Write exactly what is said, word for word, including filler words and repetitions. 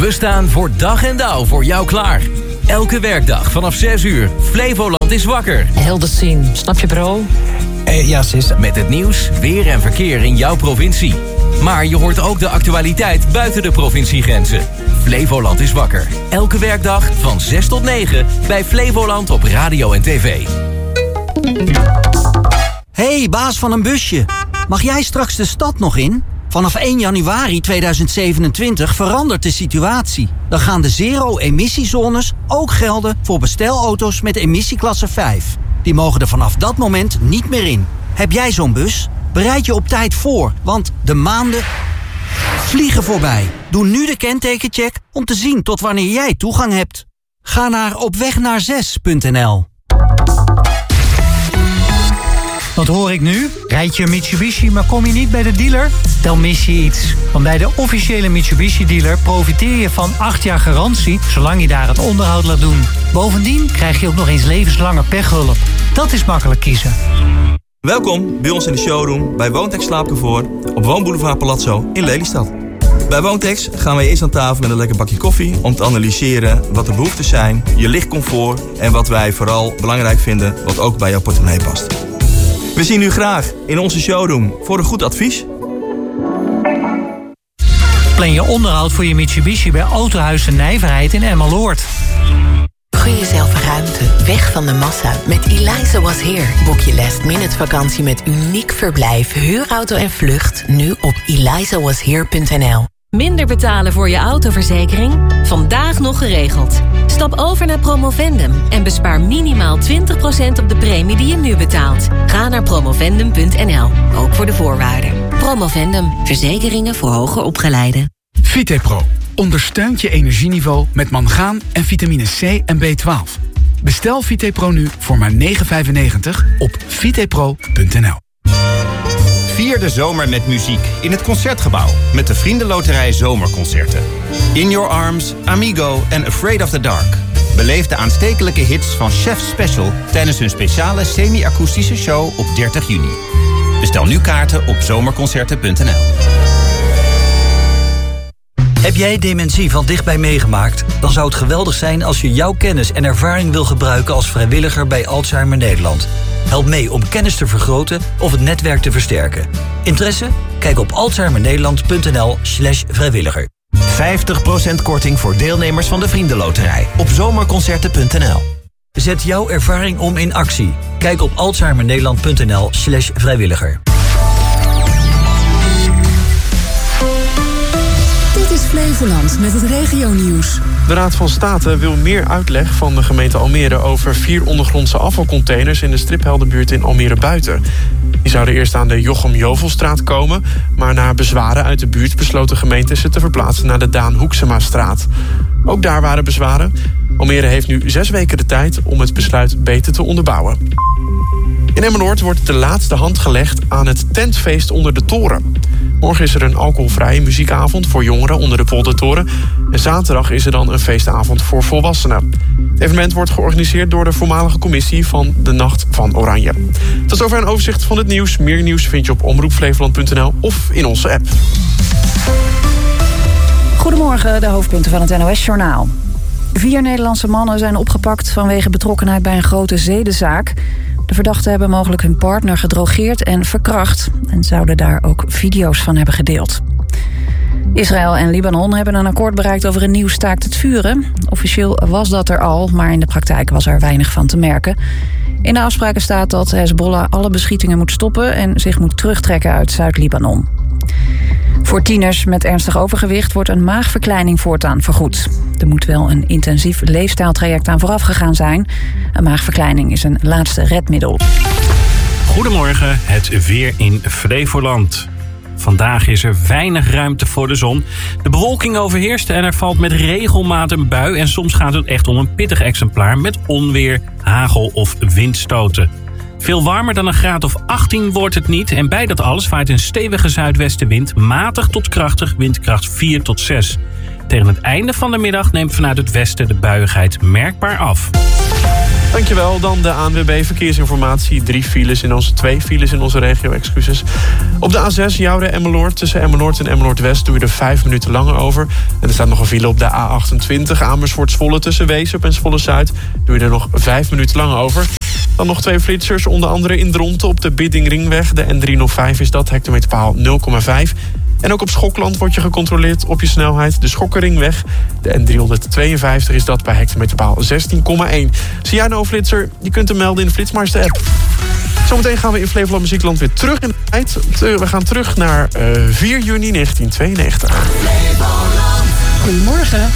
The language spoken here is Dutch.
We staan voor dag en dauw voor jou klaar. Elke werkdag vanaf zes uur. Flevoland is wakker. Heel de scene, snap je bro? Eh, ja sis. Met het nieuws, weer en verkeer in jouw provincie. Maar je hoort ook de actualiteit buiten de provinciegrenzen. Flevoland is wakker. Elke werkdag van zes tot negen bij Flevoland op radio en tv. Hey, baas van een busje. Mag jij straks de stad nog in? Vanaf één januari tweeduizend zevenentwintig verandert de situatie. Dan gaan de zero-emissiezones ook gelden voor bestelauto's met emissieklasse vijf. Die mogen er vanaf dat moment niet meer in. Heb jij zo'n bus? Bereid je op tijd voor, want de maanden vliegen voorbij. Doe nu de kentekencheck om te zien tot wanneer jij toegang hebt. Ga naar opwegnaar zes punt n l. Wat hoor ik nu? Rijd je een Mitsubishi, maar kom je niet bij de dealer? Dan mis je iets. Want bij de officiële Mitsubishi-dealer profiteer je van acht jaar garantie, zolang je daar het onderhoud laat doen. Bovendien krijg je ook nog eens levenslange pechhulp. Dat is makkelijk kiezen. Welkom bij ons in de showroom bij Woontex Slaapcomfort op Woonboulevard Palazzo in Lelystad. Bij Woontex gaan wij eerst aan tafel met een lekker bakje koffie om te analyseren wat de behoeften zijn, je lichtcomfort en wat wij vooral belangrijk vinden wat ook bij jouw portemonnee past. We zien u graag in onze showroom voor een goed advies. Plan je onderhoud voor je Mitsubishi bij Autohuis de Nijverheid in Emmeloord. Gun jezelf ruimte, weg van de massa. Met Eliza Was Here boek je last minute vakantie met uniek verblijf, huurauto en vlucht nu op eliza was here punt n l. Minder betalen voor je autoverzekering? Vandaag nog geregeld. Stap over naar Promovendum en bespaar minimaal twintig procent op de premie die je nu betaalt. Ga naar promovendum punt n l, ook voor de voorwaarden. Promovendum, verzekeringen voor hoger opgeleiden. Vitepro ondersteunt je energieniveau met mangaan en vitamine C en B twaalf. Bestel Vitepro nu voor maar negen euro vijfennegentig op vitepro punt n l. Vier de zomer met muziek in het Concertgebouw met de Vriendenloterij Zomerconcerten. In Your Arms, Amigo en Afraid of the Dark. Beleef de aanstekelijke hits van Chef Special tijdens hun speciale semi-akoestische show op dertig juni. Bestel nu kaarten op zomerconcerten punt n l. Heb jij dementie van dichtbij meegemaakt? Dan zou het geweldig zijn als je jouw kennis en ervaring wil gebruiken als vrijwilliger bij Alzheimer Nederland. Help mee om kennis te vergroten of het netwerk te versterken. Interesse? Kijk op alzheimernederland punt n l slash vrijwilliger. vijftig procent korting voor deelnemers van de Vriendenloterij op zomerconcerten punt n l. Zet jouw ervaring om in actie. Kijk op alzheimernederland punt n l slash vrijwilliger. Dit is Flevoland met het regionieuws. De Raad van State wil meer uitleg van de gemeente Almere over vier ondergrondse afvalcontainers in de Stripheldenbuurt in Almere Buiten. Die zouden eerst aan de Jochem Jovelstraat komen, maar na bezwaren uit de buurt besloot de gemeente ze te verplaatsen naar de Daan Hoeksemastraat. Ook daar waren bezwaren. Almere heeft nu zes weken de tijd om het besluit beter te onderbouwen. In Emmeloord wordt de laatste hand gelegd aan het tentfeest onder de toren. Morgen is er een alcoholvrije muziekavond voor jongeren onder de Poldertoren. En zaterdag is er dan een feestavond voor volwassenen. Het evenement wordt georganiseerd door de voormalige commissie van de Nacht van Oranje. Tot zover een overzicht van het nieuws. Meer nieuws vind je op omroep flevoland punt n l of in onze app. Goedemorgen, de hoofdpunten van het N O S-journaal. Vier Nederlandse mannen zijn opgepakt vanwege betrokkenheid bij een grote zedenzaak. De verdachten hebben mogelijk hun partner gedrogeerd en verkracht en zouden daar ook video's van hebben gedeeld. Israël en Libanon hebben een akkoord bereikt over een nieuw staakt het vuren. Officieel was dat er al, maar in de praktijk was er weinig van te merken. In de afspraken staat dat Hezbollah alle beschietingen moet stoppen en zich moet terugtrekken uit Zuid-Libanon. Voor tieners met ernstig overgewicht wordt een maagverkleining voortaan vergoed. Er moet wel een intensief leefstijltraject aan vooraf gegaan zijn. Een maagverkleining is een laatste redmiddel. Goedemorgen, het weer in Flevoland. Vandaag is er weinig ruimte voor de zon. De bewolking overheerst en er valt met regelmaat een bui. En soms gaat het echt om een pittig exemplaar met onweer, hagel of windstoten. Veel warmer dan een graad of achttien wordt het niet. En bij dat alles waait een stevige zuidwestenwind, matig tot krachtig, windkracht vier tot zes. Tegen het einde van de middag neemt vanuit het westen de buiigheid merkbaar af. Dankjewel. Dan de A N W B Verkeersinformatie. Drie files in onze, twee files in onze regio, excuses. Op de A zes Joure-Emmeloord. Tussen Emmeloord en Emmeloord-West doe je er vijf minuten langer over. En er staat nog een file op de A achtentwintig Amersfoort-Zwolle. Tussen Weesup en Zwolle-Zuid doe je er nog vijf minuten langer over. Dan nog twee flitsers, onder andere in Dronten op de Biddingringweg. De N driehonderdvijf is dat, hectometerpaal nul komma vijf. En ook op Schokland wordt je gecontroleerd op je snelheid. De Schokkeringweg, de N driehonderdtweeënvijftig is dat bij hectometerpaal zestien komma één. Zie jij nou flitser? Je kunt hem melden in de Flitsmeister-app. Zometeen gaan we in Flevoland Muziekland weer terug in de tijd. We gaan terug naar uh, vier juni negentien tweeënnegentig. Goedemorgen.